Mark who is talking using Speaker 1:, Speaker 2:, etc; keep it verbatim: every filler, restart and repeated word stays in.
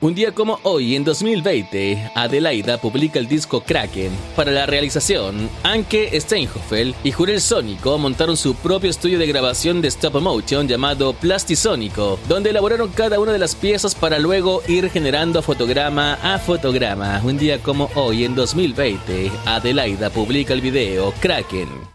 Speaker 1: Un día como hoy, en dos mil veinte, Adelaida publica el disco Kraken. Para la realización, Anke Steinhoffel y Jurel Sónico montaron su propio estudio de grabación de stop motion llamado Plastisónico, donde elaboraron cada una de las piezas para luego ir generando fotograma a fotograma. Un día como hoy, en dos mil veinte, Adelaida publica el video Kraken.